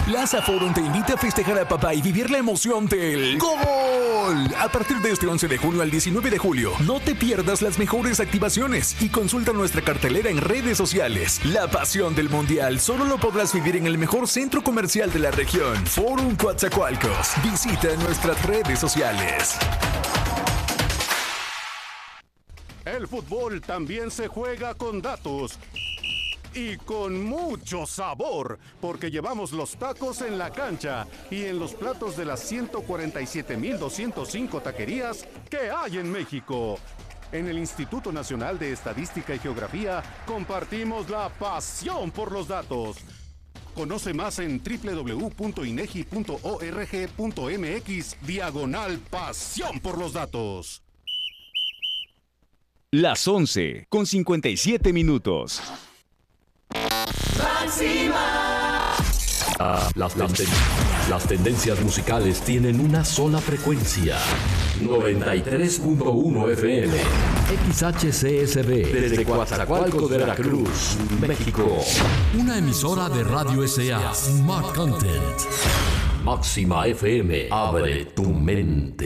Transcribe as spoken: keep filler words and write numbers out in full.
Plaza Forum te invita a festejar a papá y vivir la emoción del ¡Gol! A partir de este once de junio al diecinueve de julio, no te pierdas las mejores activaciones y consulta nuestra cartelera en redes sociales. La pasión del Mundial solo lo podrás vivir en el mejor centro comercial de la región, Forum Coatzacoalcos. Visita nuestras redes sociales. El fútbol también se juega con datos. Y con mucho sabor, porque llevamos los tacos en la cancha y en los platos de las ciento cuarenta y siete mil doscientos cinco taquerías que hay en México. En el Instituto Nacional de Estadística y Geografía compartimos la pasión por los datos. Conoce más en doble u doble u doble u punto inegi punto org punto mx diagonal pasión por los datos. Las once con cincuenta y siete minutos. Máxima. Ah, las, las, ten las tendencias musicales tienen una sola frecuencia. noventa y tres punto uno F M. X H C S B. Desde Coatzacoalcos de Veracruz, México. Una emisora de Radio S A. Smart Content. Máxima F M. Abre tu mente.